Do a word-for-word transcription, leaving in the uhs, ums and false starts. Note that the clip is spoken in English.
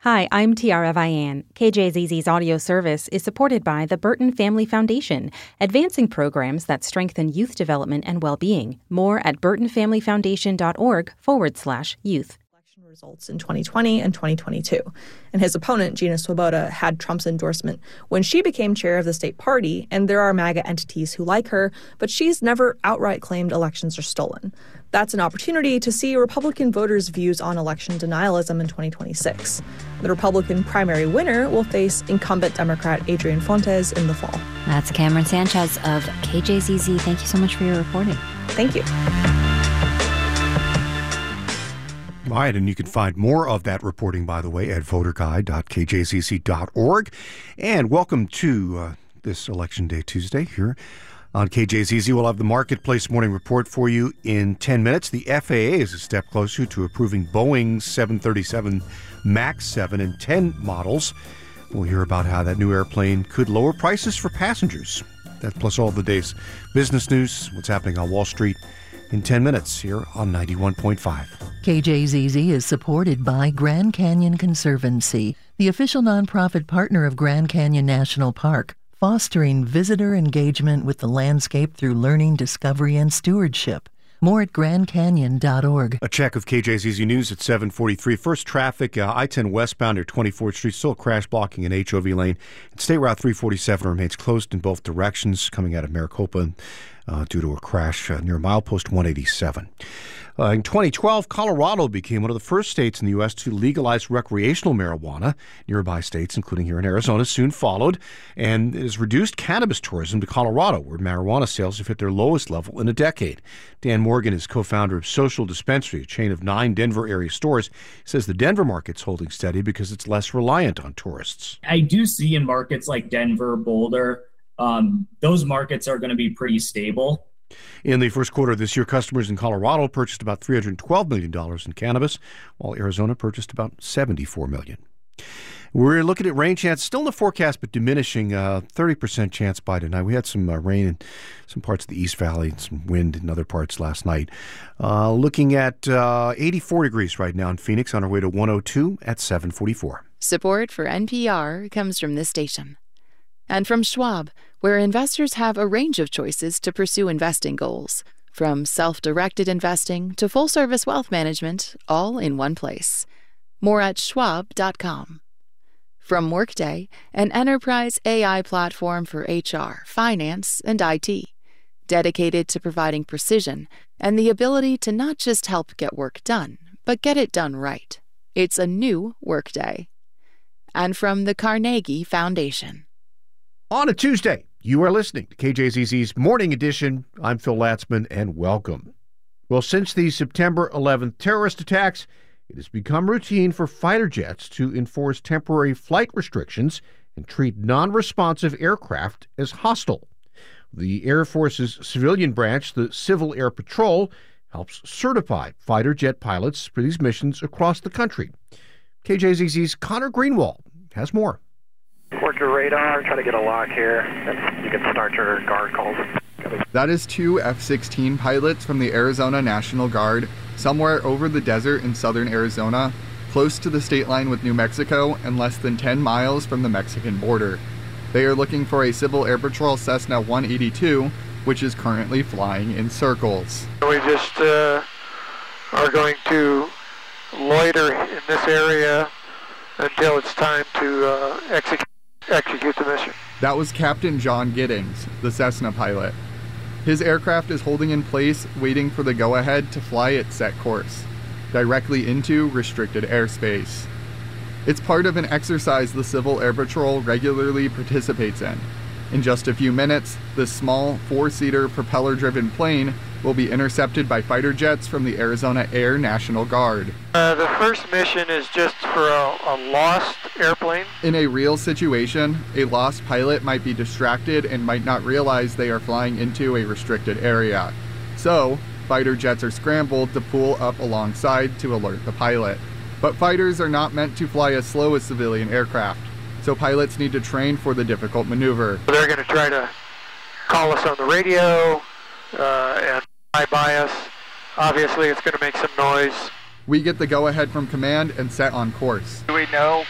Hi, I'm Tiara Vian. K J Z Z's audio service is supported by the Burton Family Foundation, advancing programs that strengthen youth development and well-being. More at burtonfamilyfoundation.org forward slash youth. Election results in twenty twenty and twenty twenty-two. And his opponent, Gina Swoboda, had Trump's endorsement when she became chair of the state party, and there are MAGA entities who like her, but she's never outright claimed elections are stolen. That's an opportunity to see Republican voters' views on election denialism in twenty twenty-six. The Republican primary winner will face incumbent Democrat Adrian Fontes in the fall. That's Cameron Sanchez of K J Z Z. Thank you so much for your reporting. Thank you. All right, and you can find more of that reporting, by the way, at voter guide dot k j z z dot org. And welcome to uh, this Election Day Tuesday here on K J Z Z. We'll have the Marketplace Morning Report for you in ten minutes. The F A A is a step closer to approving Boeing's seven thirty-seven MAX seven and ten models. We'll hear about how that new airplane could lower prices for passengers. That plus all the day's business news, what's happening on Wall Street, in ten minutes here on ninety-one point five. K J Z Z is supported by Grand Canyon Conservancy, the official nonprofit partner of Grand Canyon National Park, fostering visitor engagement with the landscape through learning, discovery, and stewardship. More at grand canyon dot org. A check of K J Z Z News at seven forty-three. First traffic, uh, I ten westbound or twenty-fourth Street, still crash blocking in H O V lane. And State Route three forty-seven remains closed in both directions coming out of Maricopa uh, due to a crash uh, near milepost one eighty-seven. Uh, in twenty twelve, Colorado became one of the first states in the U S to legalize recreational marijuana. Nearby states, including here in Arizona, soon followed, and it has reduced cannabis tourism to Colorado, where marijuana sales have hit their lowest level in a decade. Dan Morgan is co-founder of Social Dispensary, a chain of nine Denver area stores. He says the Denver market's holding steady because it's less reliant on tourists. I do see in markets like Denver, Boulder, um, those markets are going to be pretty stable. In the first quarter of this year, customers in Colorado purchased about three hundred twelve million dollars in cannabis, while Arizona purchased about seventy-four million dollars. We're looking at rain chance, still in the forecast, but diminishing, uh, thirty percent chance by tonight. We had some uh, rain in some parts of the East Valley and some wind in other parts last night. Uh, looking at uh, eighty-four degrees right now in Phoenix, on our way to one oh two at seven forty-four. Support for N P R comes from this station. And from Schwab, where investors have a range of choices to pursue investing goals, from self-directed investing to full-service wealth management, all in one place. More at schwab dot com. From Workday, an enterprise A I platform for H R, finance, and I T, dedicated to providing precision and the ability to not just help get work done, but get it done right. It's a new Workday. And from the Carnegie Foundation. On a Tuesday, you are listening to K J Z Z's Morning Edition. I'm Phil Latzman, and welcome. Well, since the September eleventh terrorist attacks, it has become routine for fighter jets to enforce temporary flight restrictions and treat non-responsive aircraft as hostile. The Air Force's civilian branch, the Civil Air Patrol, helps certify fighter jet pilots for these missions across the country. K J Z Z's Connor Greenwald has more. Work your radar, try to get a lock here, and you can start your guard calls. That is two F sixteen pilots from the Arizona National Guard, somewhere over the desert in southern Arizona, close to the state line with New Mexico and less than ten miles from the Mexican border. They are looking for a Civil Air Patrol Cessna one eighty-two, which is currently flying in circles. We just uh, are going to loiter in this area until it's time to uh, execute. execute the mission. That was Captain John Giddings, the Cessna pilot. His aircraft is holding in place, waiting for the go-ahead to fly its set course, directly into restricted airspace. It's part of an exercise the Civil Air Patrol regularly participates in. In just a few minutes, this small, four-seater, propeller-driven plane will be intercepted by fighter jets from the Arizona Air National Guard. Uh, the first mission is just for a, a lost airplane. In a real situation, a lost pilot might be distracted and might not realize they are flying into a restricted area. So, fighter jets are scrambled to pull up alongside to alert the pilot. But fighters are not meant to fly as slow as civilian aircraft, so pilots need to train for the difficult maneuver. They're going to try to call us on the radio uh, and fly by us. Obviously, it's going to make some noise. We get the go-ahead from command and set on course. Do we know